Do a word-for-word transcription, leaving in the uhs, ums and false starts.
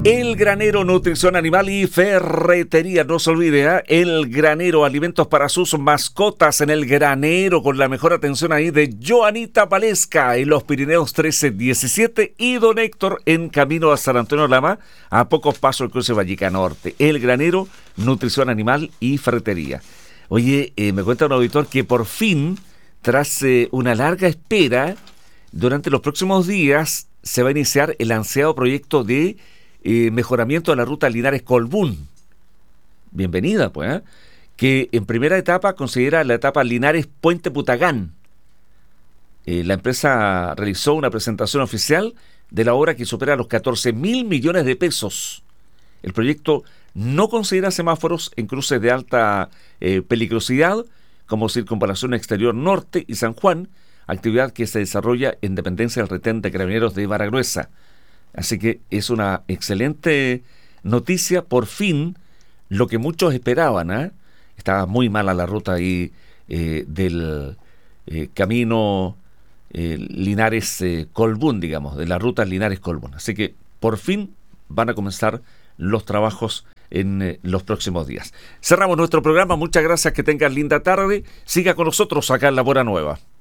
El Granero, nutrición animal y ferretería. No se olvide, ¿eh? El Granero, alimentos para sus mascotas en El Granero, con la mejor atención ahí de Joanita Valesca en los Pirineos trece diecisiete y Don Héctor en camino a San Antonio Lama, a pocos pasos del cruce Vallica Norte. El Granero, nutrición animal y ferretería. Oye, eh, me cuenta un auditor que por fin, tras eh, una larga espera, durante los próximos días se va a iniciar el ansiado proyecto de Eh, mejoramiento de la ruta Linares-Colbún. Bienvenida, pues, ¿eh? Que en primera etapa considera la etapa Linares-Puente Putagán. Eh, la empresa realizó una presentación oficial de la obra que supera los catorce mil millones de pesos. El proyecto no considera semáforos en cruces de alta eh, peligrosidad, como Circunvalación Exterior Norte y San Juan, actividad que se desarrolla en dependencia del retén de Carabineros de Baragruesa. Así que es una excelente noticia, por fin, lo que muchos esperaban, ¿eh? Estaba muy mala la ruta ahí eh, del eh, camino eh, Linares-Colbún, eh, digamos, de la ruta Linares-Colbún. Así que por fin van a comenzar los trabajos en eh, los próximos días. Cerramos nuestro programa, muchas gracias, que tengan linda tarde. Siga con nosotros acá en La Buena Nueva.